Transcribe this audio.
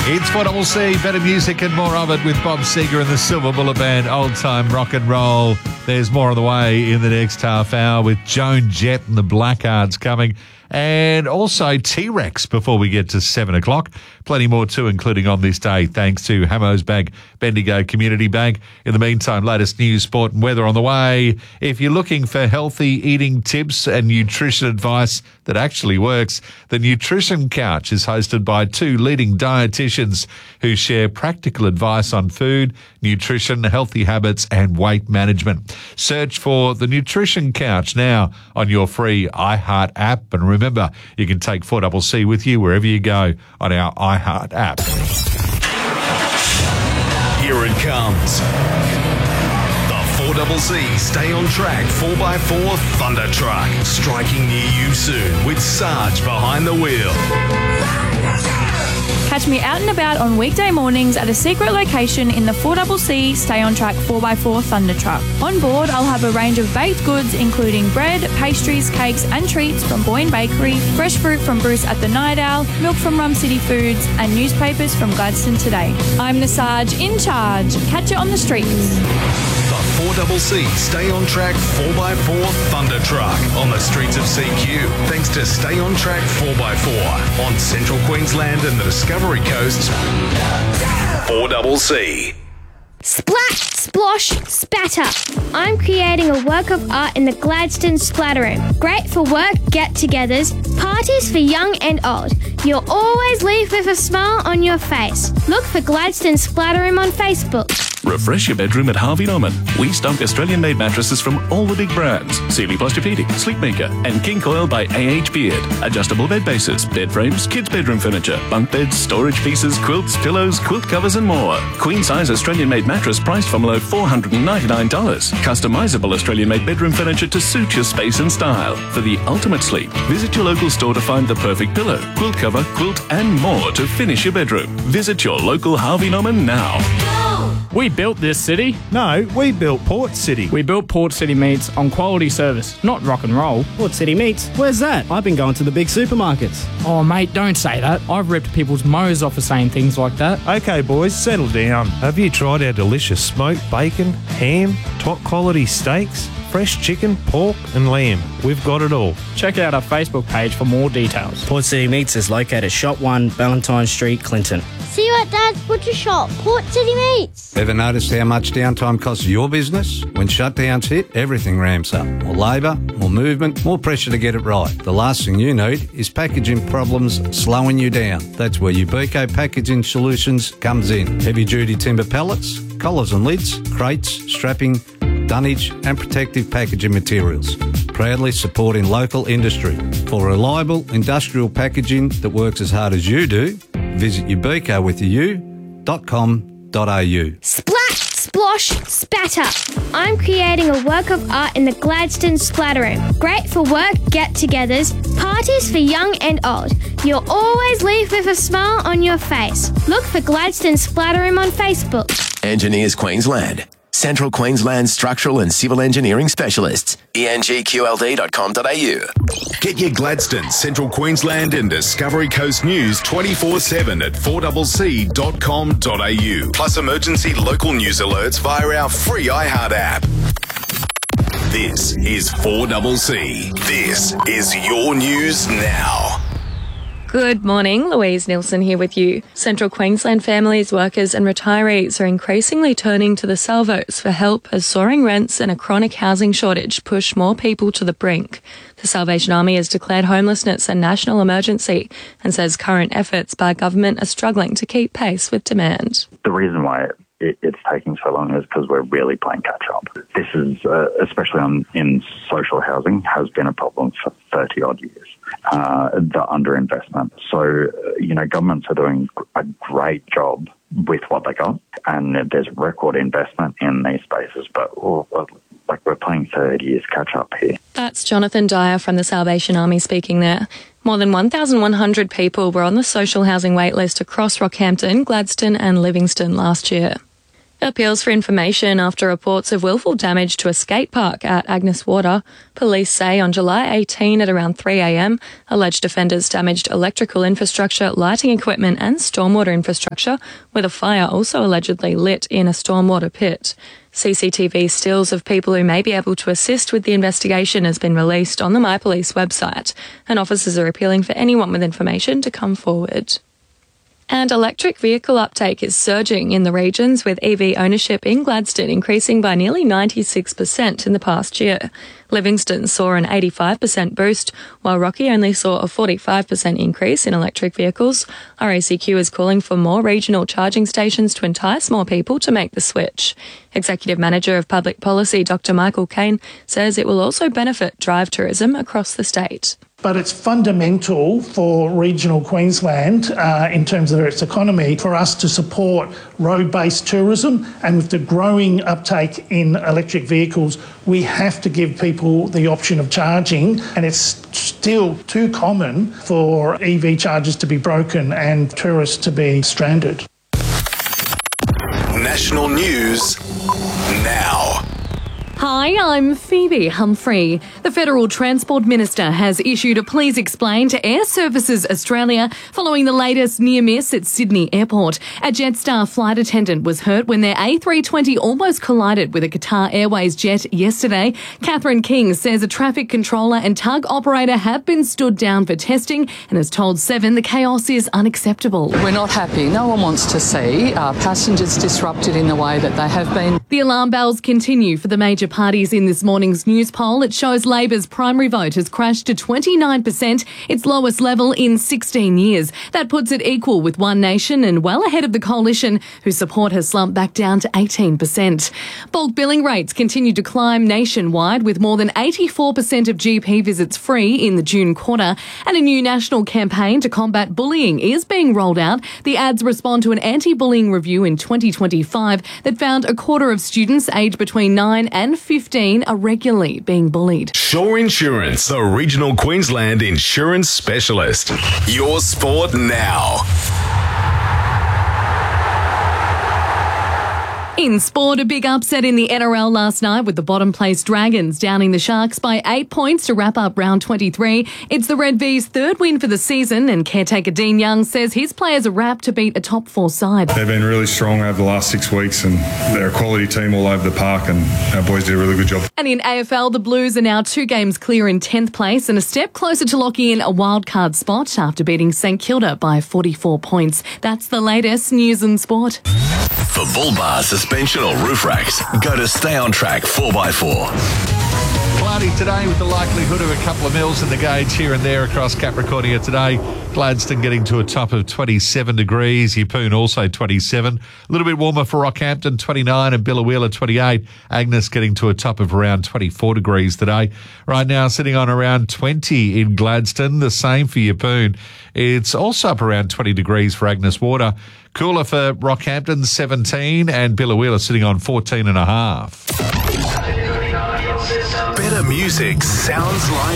It's 4CC, better music and more of it with Bob Seger and the Silver Bullet Band, old time rock and roll. There's more on the way in the next half hour with Joan Jett and the Blackhearts coming. And also T-Rex before we get to 7 o'clock. Plenty more too, including on this day, thanks to Hammo's Bank, Bendigo Community Bank. In the meantime, latest news, sport and weather on the way. If you're looking for healthy eating tips and nutrition advice that actually works, the Nutrition Couch is hosted by two leading dietitians who share practical advice on food, nutrition, healthy habits and weight management. Search for the Nutrition Couch now on your free iHeart app. And remember, you can take 4CC with you wherever you go on our iHeart app. Here it comes. The 4CC Stay on Track 4x4 Thunder Truck. Striking near you soon with Sarge behind the wheel. Catch me out and about on weekday mornings at a secret location in the 4CC Stay on Track 4x4 Thunder Truck. On board, I'll have a range of baked goods including bread, pastries, cakes and treats from Boyne Bakery, fresh fruit from Bruce at the Night Owl, milk from Rum City Foods and newspapers from Gladstone Today. I'm the Sarge in charge. Catch it on the streets. The 4CC Stay on Track 4x4 Thunder Truck on the streets of CQ. Thanks to Stay on Track 4x4 on Central Queensland and the Discovery Coast. 4CC. Splat, splosh, spatter. I'm creating a work of art in the Gladstone Splatter Room. Great for work, get-togethers, parties for young and old. You'll always leave with a smile on your face. Look for Gladstone Splatter Room on Facebook. Refresh your bedroom at Harvey Norman. We stock Australian-made mattresses from all the big brands. Sealy Posturepedic, Sleepmaker, and King Coil by A.H. Beard. Adjustable bed bases, bed frames, kids' bedroom furniture, bunk beds, storage pieces, quilts, pillows, quilt covers, and more. Queen-size Australian-made mattress priced from below $499. Customizable Australian-made bedroom furniture to suit your space and style. For the ultimate sleep, visit your local store to find the perfect pillow, quilt cover, quilt, and more to finish your bedroom. Visit your local Harvey Norman now. We built this city. No, we built Port City. We built Port City Meats on quality service, not rock and roll. Port City Meats? Where's that? I've been going to the big supermarkets. Oh, mate, don't say that. I've ripped people's mows off for saying things like that. Okay, boys, settle down. Have you tried our delicious smoked bacon, ham, top quality steaks, fresh chicken, pork and lamb? We've got it all. Check out our Facebook page for more details. Port City Meats is located Shop 1, Valentine Street, Clinton. See you at Dad's Butcher Shop, Port City Meats. Ever noticed how much downtime costs your business? When shutdowns hit, everything ramps up. More labour, more movement, more pressure to get it right. The last thing you need is packaging problems slowing you down. That's where Ubico Packaging Solutions comes in. Heavy-duty timber pallets, collars and lids, crates, strapping, dunnage and protective packaging materials. Proudly supporting local industry. For reliable industrial packaging that works as hard as you do, visit ubicowithu.com.au. Splat, splosh, spatter. I'm creating a work of art in the Gladstone Splatter Room. Great for work, get-togethers, parties for young and old. You'll always leave with a smile on your face. Look for Gladstone Splatter Room on Facebook. Engineers Queensland. Central Queensland Structural and Civil Engineering Specialists. engqld.com.au. Get your Gladstone, Central Queensland and Discovery Coast news 24/7 at 4CC.com.au. Plus emergency local news alerts via our free iHeart app. This is 4CC. This is your news now. Good morning, Louise Nielsen here with you. Central Queensland families, workers and retirees are increasingly turning to the Salvos for help as soaring rents and a chronic housing shortage push more people to the brink. The Salvation Army has declared homelessness a national emergency and says current efforts by government are struggling to keep pace with demand. The reason why it's taking so long is because we're really playing catch up. This is, especially in social housing, has been a problem for 30 odd years. The underinvestment. So, governments are doing a great job with what they got, and there's record investment in these spaces, but we're playing 30 years catch up here. That's Jonathan Dyer from the Salvation Army speaking there. More than 1,100 people were on the social housing waitlist across Rockhampton, Gladstone and Livingston last year. Appeals for information after reports of willful damage to a skate park at Agnes Water. Police say on July 18 at around 3 a.m, alleged offenders damaged electrical infrastructure, lighting equipment and stormwater infrastructure, with a fire also allegedly lit in a stormwater pit. CCTV stills of people who may be able to assist with the investigation has been released on the My Police website, and officers are appealing for anyone with information to come forward. And electric vehicle uptake is surging in the regions, with EV ownership in Gladstone increasing by nearly 96% in the past year. Livingston saw an 85% boost, while Rocky only saw a 45% increase in electric vehicles. RACQ is calling for more regional charging stations to entice more people to make the switch. Executive Manager of Public Policy, Dr. Michael Kane, says it will also benefit drive tourism across the state. But it's fundamental for regional Queensland in terms of its economy for us to support road-based tourism, and with the growing uptake in electric vehicles, we have to give people the option of charging, and it's still too common for EV chargers to be broken and tourists to be stranded. National news now. Hi, I'm Phoebe Humphrey. The Federal Transport Minister has issued a please explain to Air Services Australia following the latest near miss at Sydney Airport. A Jetstar flight attendant was hurt when their A320 almost collided with a Qatar Airways jet yesterday. Catherine King says a traffic controller and tug operator have been stood down for testing and has told Seven the chaos is unacceptable. We're not happy. No one wants to see our passengers disrupted in the way that they have been. The alarm bells continue for the major parties in this morning's news poll. It shows Labor's primary vote has crashed to 29%, its lowest level in 16 years. That puts it equal with One Nation and well ahead of the coalition, whose support has slumped back down to 18%. Bulk billing rates continue to climb nationwide, with more than 84% of GP visits free in the June quarter. And a new national campaign to combat bullying is being rolled out. The ads respond to an anti-bullying review in 2025 that found a quarter of students aged between 9 and 15 are regularly being bullied. Shore Insurance, the regional Queensland insurance specialist. Your sport now. In sport, a big upset in the NRL last night, with the bottom-placed Dragons downing the Sharks by 8 points to wrap up round 23. It's the Red V's third win for the season, and caretaker Dean Young says his players are wrapped to beat a top 4 side. They've been really strong over the last 6 weeks, and they're a quality team all over the park, and our boys did a really good job. And in AFL, the Blues are now 2 games clear in 10th place and a step closer to locking in a wildcard spot after beating St Kilda by 44 points. That's the latest news and sport. For bull bar, suspension or roof racks, go to Stay On Track 4x4. Cloudy today with the likelihood of a couple of mils in the gauge here and there across Capricornia today. Gladstone getting to a top of 27 degrees. Yeppoon also 27. A little bit warmer for Rockhampton, 29, and Billawheeler 28. Agnes getting to a top of around 24 degrees today. Right now sitting on around 20 in Gladstone. The same for Yeppoon. It's also up around 20 degrees for Agnes Water. Cooler for Rockhampton, 17, and Billawheeler sitting on 14.5. Better music sounds like